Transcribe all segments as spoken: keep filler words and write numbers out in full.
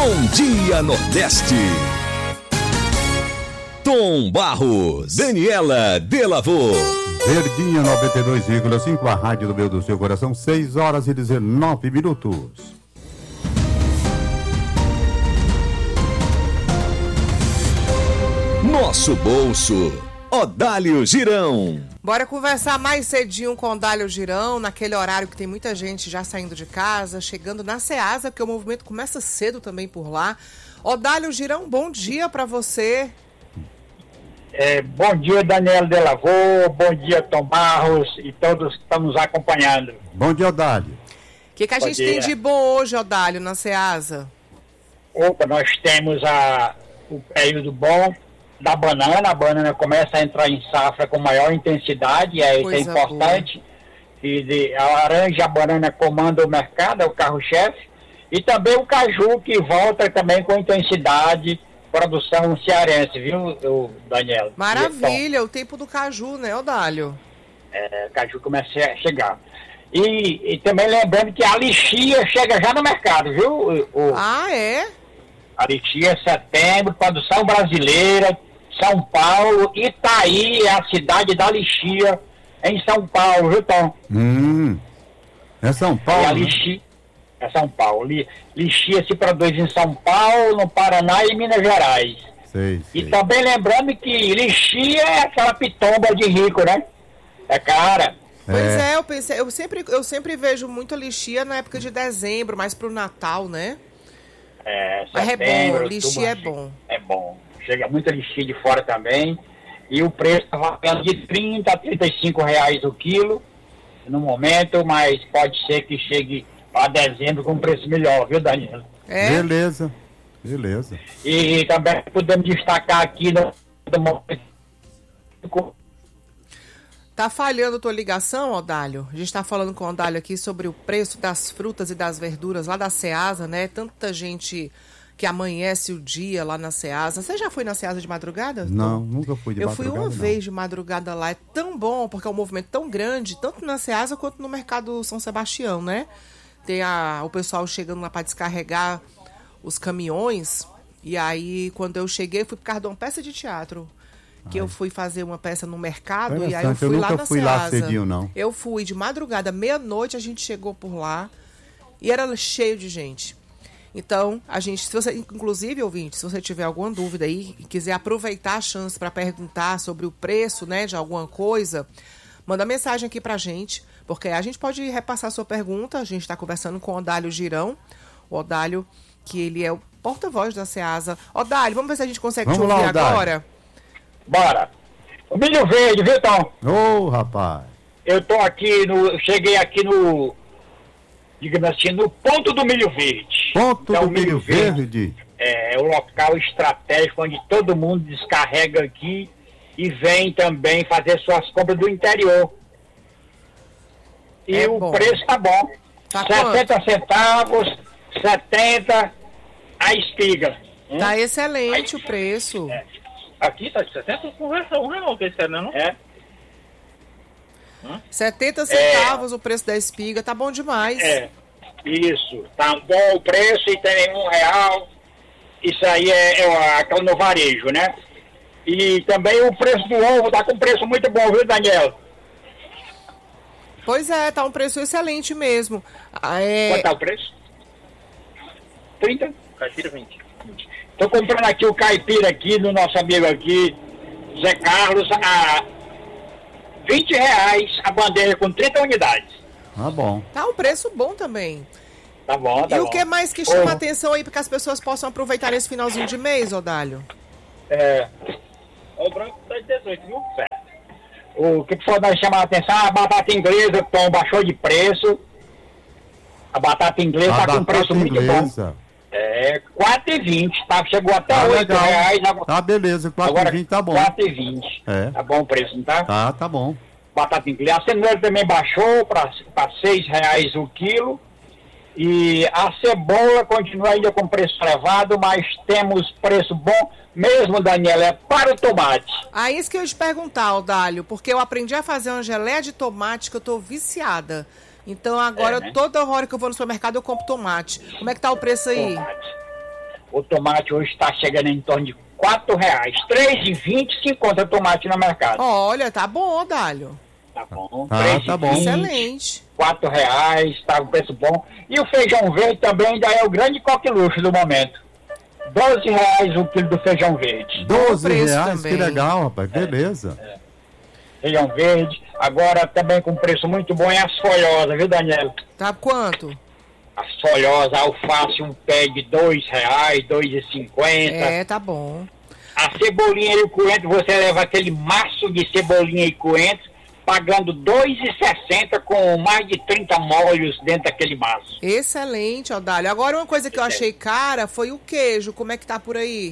Bom Dia Nordeste. Tom Barros, Daniela Delavô. Verdinha noventa e dois vírgula cinco, a rádio do meu do seu coração, seis horas e dezenove minutos. Nosso bolso, Odálio Girão. Bora conversar mais cedinho com o Odálio Girão, naquele horário que tem muita gente já saindo de casa, chegando na Ceasa, porque o movimento começa cedo também por lá. Odálio Girão, bom dia para você. É, bom dia, Daniela Delavô, bom dia, Tom Barros e todos que estão nos acompanhando. Bom dia, Odálio. O que, que a Bom gente dia. tem de bom hoje, Odálio, na Ceasa? Opa, nós temos a, o período bom da banana. A banana começa a entrar em safra com maior intensidade, é, isso é Coisa importante. E de, a laranja, a banana comanda o mercado, é o carro-chefe. E também o caju, que volta também com intensidade, produção cearense, viu, o Daniel? Maravilha, o tempo do caju, né, Odálio? É, o caju começa a chegar. E, e também lembrando que a lixia chega já no mercado, viu? O, o, Ah, é? a lixia é setembro, produção brasileira, São Paulo, Itaí é a cidade da lixia em São Paulo, viu, Tom? Hum, é São Paulo, E a né? lixia é São Paulo. Li- Lixia se produz em São Paulo, no Paraná e Minas Gerais. Sei, E sei. também lembrando que lixia é aquela pitomba de rico, né? É cara. Pois É. é, eu pensei, eu sempre, eu sempre vejo muito lixia na época de dezembro, mais pro Natal, né? É, Mas é bom, setembro, lixia é outubro, bom. É bom. Chega muita lixia de fora também. E o preço está variando de trinta a trinta e cinco reais o quilo no momento, mas pode ser que chegue a dezembro com um preço melhor, viu, Daniela? É? Beleza, beleza. E também podemos destacar aqui no, no Tá falhando a tua ligação, Odálio? A gente tá falando com o Odálio aqui sobre o preço das frutas e das verduras lá da Ceasa, né? Tanta gente que amanhece o dia lá na Ceasa. Você já foi na Ceasa de madrugada? Não, nunca fui de Eu fui madrugada, uma não. vez de madrugada lá. É tão bom, porque é um movimento tão grande, tanto na Ceasa quanto no Mercado São Sebastião, né? Tem a, o pessoal chegando lá para descarregar os caminhões. E aí, quando eu cheguei, eu fui por causa de uma peça de teatro. Que eu fui fazer uma peça no mercado e aí eu Interessante, eu fui lá nunca na fui lá Ceasa. cedinho, não. Eu fui de madrugada, meia-noite a gente chegou por lá e era cheio de gente. Então, a gente, se você, inclusive, ouvinte, se você tiver alguma dúvida aí e quiser aproveitar a chance para perguntar sobre o preço, né, de alguma coisa, manda mensagem aqui pra gente, porque a gente pode repassar a sua pergunta. A gente está conversando com o Odálio Girão, o Odálio, que ele é o porta-voz da Ceasa. Odálio, vamos ver se a gente consegue Vamos te lá, ouvir Odálio. agora. Bora. O milho verde, viu, Tom? Ô, rapaz. Eu tô aqui no. Cheguei aqui no. Digamos assim, no ponto do milho verde. Ponto Então, do milho verde. É, é o local estratégico onde todo mundo descarrega aqui e vem também fazer suas compras do interior. E É o bom. preço tá bom. Tá sessenta centavos, setenta a espiga. Hum? Tá excelente o preço. É. Aqui tá de setenta? Conversa um real que esse não é? setenta centavos o preço da espiga, tá bom demais. É, isso. Tá bom o preço e tem um real. Isso aí é, é aquele no varejo, né? E também o preço do ovo tá com preço muito bom, viu, Daniel? Pois é, tá um preço excelente mesmo. Ah, é... Quanto tá o preço? trinta? Caipira vinte. Tô comprando aqui o caipira aqui do nosso amigo aqui, Zé Carlos, a vinte reais a bandeja com trinta unidades. Tá bom. Tá um preço bom também. Tá bom, tá e bom. o que mais que chama Ô, atenção aí para que as pessoas possam aproveitar esse finalzinho de mês, Odálio? É. O branco tá de dezoito, viu? Certo. O que precisa nós chamar a atenção, a batata inglesa, Tom, baixou de preço. A batata inglesa A tá com um preço batata muito bom. inglesa. É, quatro e vinte, tá? Chegou até Tá oito legal. reais. Agora, Tá beleza, quatro e agora vinte tá bom. quatro e vinte. É. Tá bom o preço, não tá? Tá, tá bom. Batata inglesa. A cenoura também baixou para seis reais o quilo. E a cebola continua ainda com preço elevado, mas temos preço bom mesmo, Daniela, é para o tomate. Ah, isso que eu ia te perguntar, Odálio, porque eu aprendi a fazer uma geleia de tomate que eu tô viciada. Então agora, É, né? toda hora que eu vou no supermercado, eu compro tomate. Como é que tá o preço aí? Tomate. O tomate hoje está chegando em torno de quatro reais. três reais e vinte centavos se encontra tomate no mercado. Olha, tá bom, Odálio. Tá bom. Tá, três tá e bom. vinte, Excelente. quatro reais, tá um preço bom. E o feijão verde também ainda é o grande coqueluche do momento. doze reais o quilo do feijão verde. doze preço reais, também. que legal, rapaz, beleza. Feijão verde. Agora também com preço muito bom é as folhosas, viu, Daniela? Tá quanto? As folhosas, alface, um pé de dois reais, dois reais e cinquenta. É, tá bom. A cebolinha e o coentro, você leva aquele maço de cebolinha e coentro, pagando dois reais e sessenta centavos com mais de trinta molhos dentro daquele maço. Excelente, Odálio. Agora, uma coisa que eu achei cara foi o queijo. Como é que tá por aí?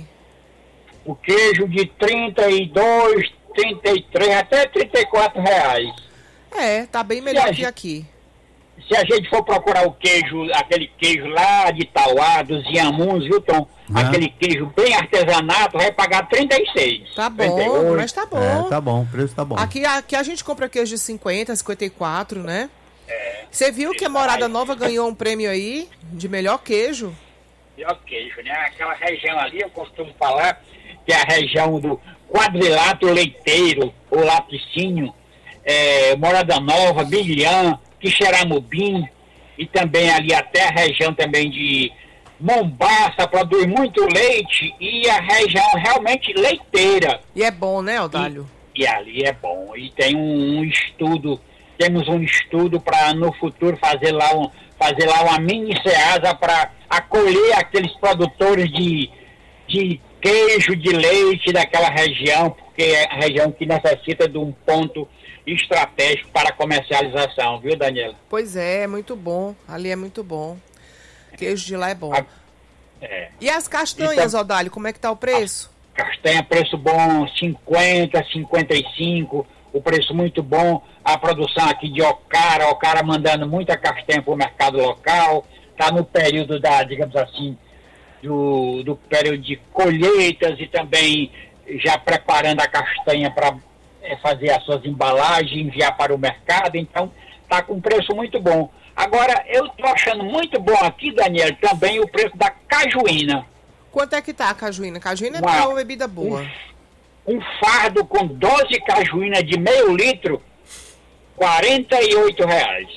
O queijo de trinta e dois, trinta e três, até trinta e quatro reais. É, tá bem melhor E a que gente- aqui. Se a gente for procurar o queijo, aquele queijo lá de Tauá, dos Inhamuns, viu, Tom? Ah. Aquele queijo bem artesanato, vai pagar trinta e seis. Tá trinta e bom, oito. mas tá bom. É, tá bom, o preço tá bom. Aqui, aqui a gente compra queijo de cinquenta, cinquenta e quatro, né? Você viu que a Morada Nova ganhou um prêmio aí de melhor queijo? Pior queijo, né? Aquela região ali, eu costumo falar que é a região do quadrilátero leiteiro, ou laticínio, é, Morada Nova, Bilhã, Quixeramobim, e também ali até a região também de Mombaça, produz muito leite, e a região realmente leiteira. E é bom, né, Odálio? E, e ali é bom. E tem um, um estudo, temos um estudo para no futuro fazer lá, um, fazer lá uma mini Ceasa para acolher aqueles produtores de, de queijo, de leite daquela região, porque é a região que necessita de um ponto estratégico para comercialização, viu, Daniela? Pois é, é muito bom. Ali é muito bom. Queijo de lá é bom. A- É. E as castanhas, Então- Odálio, como é que tá o preço? Castanha, preço bom, cinquenta, cinquenta e cinco, o preço muito bom. A produção aqui de Ocara, Ocara mandando muita castanha para o mercado local. Está no período da, digamos assim, do, do período de colheitas e também já preparando a castanha para é, fazer as suas embalagens, enviar para o mercado. Então, está com preço muito bom. Agora, eu estou achando muito bom aqui, Daniel, também o preço da cajuína. Quanto é que tá a cajuína? Cajuína Uau. é uma bebida boa. Um fardo com doze cajuínas de meio litro, quarenta e oito reais.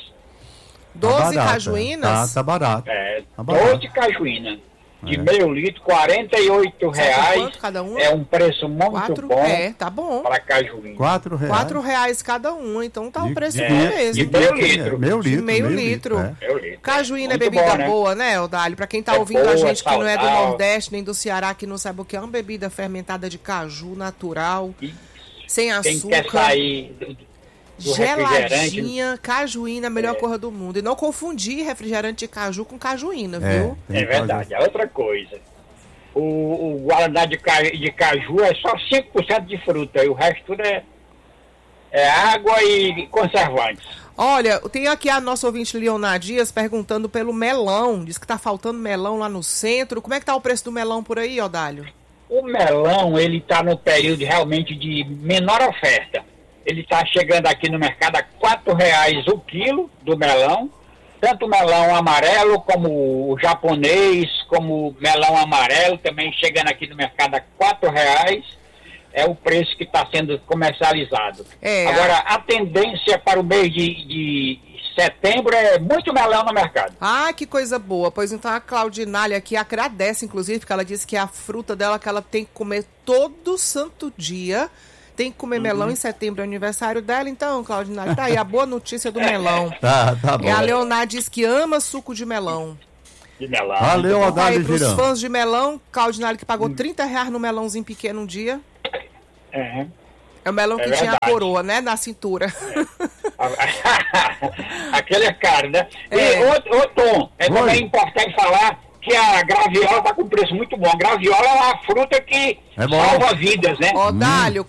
doze barato, cajuínas? Tá, tá barato. É, Tá barato. doze cajuínas de É. meio litro, quarenta e oito Sabe reais. quanto cada uma? É um preço muito Quatro? bom É, tá bom. para cajuína. Quatro reais. Quatro reais cada uma, então tá um De- preço de bom quinhentos, mesmo. de meio litro. Meio De litro. meio litro. é. Meio litro. Cajuína é Muito bebida bom, né? boa, né, Odálio? Pra quem tá É ouvindo a boa, gente que não é do saudável. Nordeste nem do Ceará, que não sabe o que é uma bebida fermentada de caju natural, E sem quem quer açúcar, sair do, do refrigerante, geladinha, cajuína, a melhor É. coisa do mundo. E não confundir refrigerante de caju com cajuína, É, viu? tem é que fazer- verdade. É outra coisa. O, o Guaraná de, ca, de caju é só cinco por cento de fruta e o resto tudo é, é água e conservantes. Olha, tem aqui a nossa ouvinte Leonar Dias perguntando pelo melão. Diz que tá faltando melão lá no centro. Como é que tá o preço do melão por aí, Odálio? O melão, ele está no período realmente de menor oferta. Ele está chegando aqui no mercado a quatro reais o quilo do melão. Tanto o melão amarelo como o japonês, como o melão amarelo, também chegando aqui no mercado a quatro reais. É o preço que está sendo comercializado. É, Agora, a tendência para o mês de, de setembro é muito melão no mercado. Ah, que coisa boa. Pois então a Claudinália aqui agradece, inclusive, porque ela disse que é a fruta dela que ela tem que comer todo santo dia. Tem que comer melão em setembro, é aniversário dela. Então, Claudinália, tá aí a boa notícia do melão. Tá, tá bom. E a Leonar diz que ama suco de melão. De melão. Valeu, Então, tá aí Odálio pros Girão. fãs de melão, Claudinália que pagou trinta reais no melãozinho pequeno um dia. É. É o melão É que tinha a verdade. coroa, né, na cintura. Aquele é caro, né? É. E outro, outro tom, é Oi. também importante falar que a graviola está com preço muito bom. A graviola é uma fruta que É bom. salva vidas, né? Odálio,